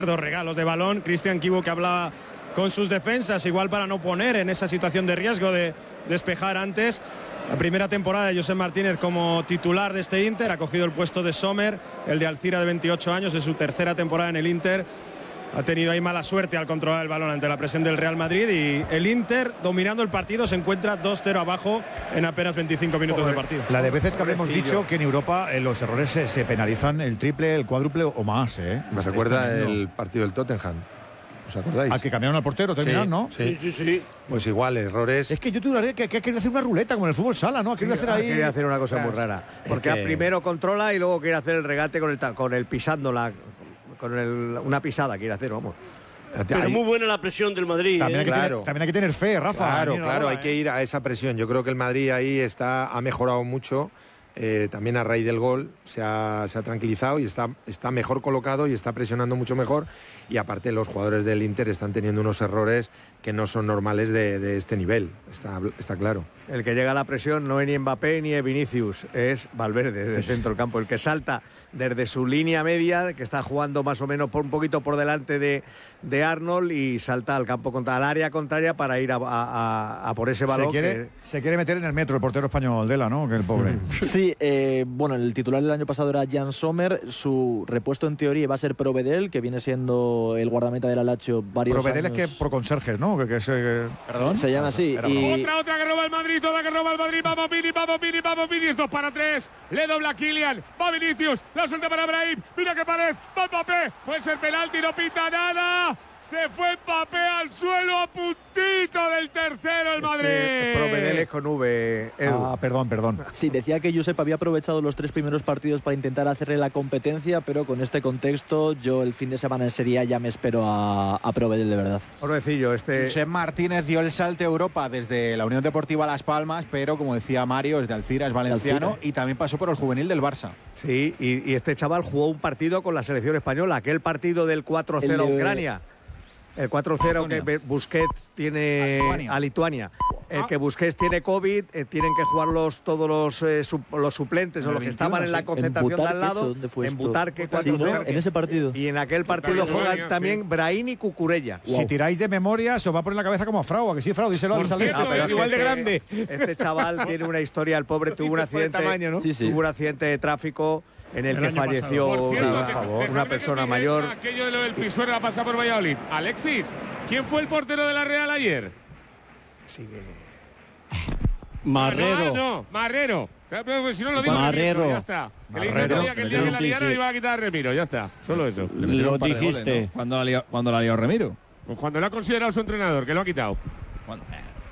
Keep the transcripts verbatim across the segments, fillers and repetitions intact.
Dos regalos de balón. Cristian Chivu, que habla con sus defensas, igual para no poner en esa situación de riesgo de despejar antes. La primera temporada de Josep Martínez como titular de este Inter, ha cogido el puesto de Sommer, el de Alcira, de veintiocho años, es su tercera temporada en el Inter. Ha tenido ahí mala suerte al controlar el balón ante la presión del Real Madrid, y el Inter, dominando el partido, se encuentra dos cero abajo en apenas veinticinco minutos de partido. La de veces que habremos dicho que en Europa eh, los errores se, se penalizan el triple, el cuádruple o más, ¿eh? Me recuerda el partido del Tottenham. ¿Os acordáis? Al que cambiaron al portero, terminaron, sí, ¿no? Sí, sí, sí, sí. Pues igual, errores. Es que yo te diría que, que ha querido hacer una ruleta como en el fútbol sala, ¿no? Ha querido sí, hacer ha ahí. querido hacer una cosa muy rara. Porque es que... primero controla y luego quiere hacer el regate con el, con el pisándola, con el, una pisada quiere hacer, vamos. Pero muy buena la presión del Madrid. También, ¿eh? hay que claro. tener, también hay que tener fe, Rafa. Claro, Mira, claro, Rafa, hay ¿eh? que ir a esa presión. Yo creo que el Madrid ahí está, ha mejorado mucho. Eh, también a raíz del gol se ha, se ha tranquilizado y está, está mejor colocado y está presionando mucho mejor, y aparte los jugadores del Inter están teniendo unos errores que no son normales de, de este nivel, está, está claro. El que llega a la presión no es ni Mbappé ni es Vinicius, es Valverde del centro del campo, el que salta desde su línea media, que está jugando más o menos por un poquito por delante de, de Arnold, y salta al campo contra al área contraria para ir a, a, a por ese balón. Se quiere, que... se quiere meter en el metro el portero español, Dela, ¿no? Que el pobre. Sí, eh, bueno, el titular del año pasado era Jan Sommer. Su repuesto en teoría va a ser Provedel, que viene siendo el guardameta del Lazio varios Provedel años. es que por conserjes, ¿no? Que, que se, ¿Perdón? Se llama así. Y... Otra, otra que roba el Madrid, toda que roba el Madrid. Vamos Vini, vamos Vini, vamos Vini. Dos para tres. Le dobla a Kylian. Va Vinicius. La suelta para Brahim. Mira que pared. Va Mbappé. Puede ser penalti, no pita nada. Se fue Mbappé al suelo a puntito del tercero el Madrid. Este, Provedel es con V, Edu. Ah, perdón, perdón. Sí, decía que Josep había aprovechado los tres primeros partidos para intentar hacerle la competencia, pero con este contexto yo el fin de semana en Serie A ya me espero a, a Provedel de verdad. Pobrecillo, este... Josep Martínez dio el salto a Europa desde la Unión Deportiva Las Palmas, pero como decía Mario, es de Alcira, es valenciano, Alcira. Y también pasó por el juvenil del Barça. Sí, y, y este chaval jugó un partido con la selección española, aquel partido del cuatro cero a de... Ucrania. El cuatro cero que Busquets tiene a Lituania. a Lituania. El que Busquets tiene COVID, eh, tienen que jugar los, todos los, eh, su, los suplentes o los que estaban en la concentración de al lado. En Butarque, cuatro cero. Sí, ¿no? En ese partido. Y en aquel partido juegan sí. también Brahim y Cucurella. Wow. Si tiráis de memoria, se os va a poner la cabeza como a Frau, ¿a que sí, Frau? Díselo al salir. Ah, pero es igual de este, grande. Este chaval tiene una historia, el pobre tuvo un accidente, tamaño, ¿no? sí, sí. tuvo un accidente de tráfico en el, el que falleció cierto, una, deja, una persona mayor. Aquello de lo del Pisuerga pasa por Valladolid. Alexis, ¿quién fue el portero de la Real ayer? Sigue. Marrero. No, no, Marrero. Pero si no lo digo, Marrero. ya está. Que le Marrero. dije que el día que la Sí, liara sí. le iba a quitar a Remiro, ya está. Solo eso. Lo dijiste. Goles, ¿no? ¿Cuándo la lió, cuándo la lió Remiro? Pues cuando lo ha considerado su entrenador, que lo ha quitado. ¿Cuándo?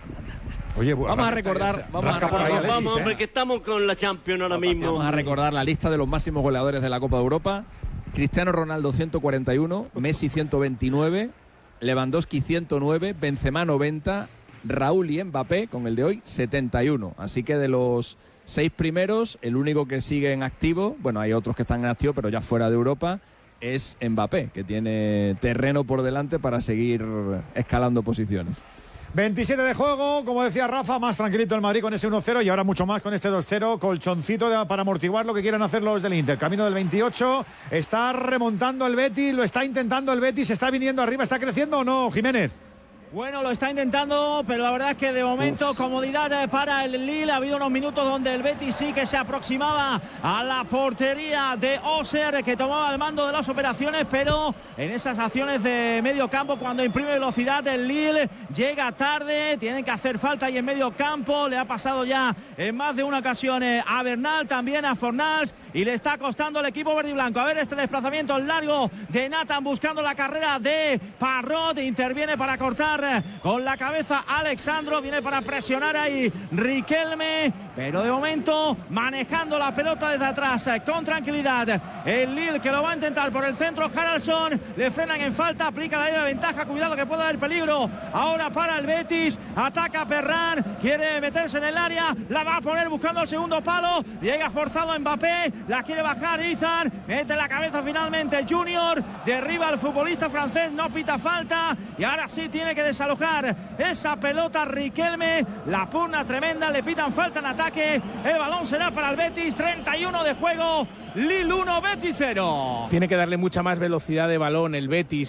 Oye, Vamos a recordar, vamos a Vamos, recordar, vamos, hombre, que estamos con la Champions ahora mismo. vamos a recordar la lista de los máximos goleadores de la Copa de Europa. Cristiano Ronaldo ciento cuarenta y uno, Messi ciento veintinueve, Lewandowski ciento nueve, Benzema noventa, Raúl y Mbappé con el de hoy setenta y uno. Así que de los seis primeros, el único que sigue en activo, bueno, hay otros que están en activo, pero ya fuera de Europa, es Mbappé, que tiene terreno por delante para seguir escalando posiciones. veintisiete de juego, como decía Rafa, más tranquilito el Madrid con ese uno cero y ahora mucho más con este dos cero, colchoncito de, para amortiguar lo que quieran hacer los del Inter. Camino del veintiocho, está remontando el Betis, lo está intentando el Betis, está viniendo arriba, ¿está creciendo o no, Jiménez? Bueno, lo está intentando, pero la verdad es que de momento Uf. comodidad para el Lille. Ha habido unos minutos donde el Betis sí que se aproximaba a la portería de Oser, que tomaba el mando de las operaciones, pero en esas acciones de medio campo, cuando imprime velocidad, el Lille llega tarde, tienen que hacer falta ahí en medio campo. Le ha pasado ya en más de una ocasión a Bernal, también a Fornals, y le está costando al equipo verde y blanco. A ver este desplazamiento largo de Nathan buscando la carrera de Parrot, interviene para cortar con la cabeza Alexandro, viene para presionar ahí Riquelme, pero de momento manejando la pelota desde atrás con tranquilidad el Lille, que lo va a intentar por el centro. Haraldsson, le frenan en falta, aplica la idea de ventaja, cuidado que puede haber peligro ahora para el Betis. Ataca Ferran, quiere meterse en el área, la va a poner buscando el segundo palo, llega forzado a Mbappé, la quiere bajar Izan, mete la cabeza finalmente Junior, derriba al futbolista francés, no pita falta y ahora sí tiene que desalojar esa pelota Riquelme, la pugna tremenda, le pitan falta en ataque, el balón será para el Betis, treinta y uno de juego, Lille uno, Betis cero. Tiene que darle mucha más velocidad de balón el Betis